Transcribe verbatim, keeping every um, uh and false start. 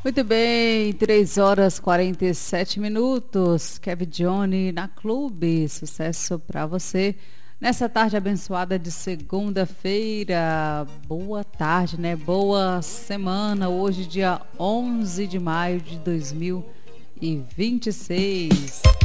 Muito bem, três horas e quarenta e sete minutos. Kevin Johnny na Clube, sucesso para você. Nessa tarde abençoada de segunda-feira, boa tarde, né? Boa semana, hoje dia onze de maio de dois mil e vinte e seis.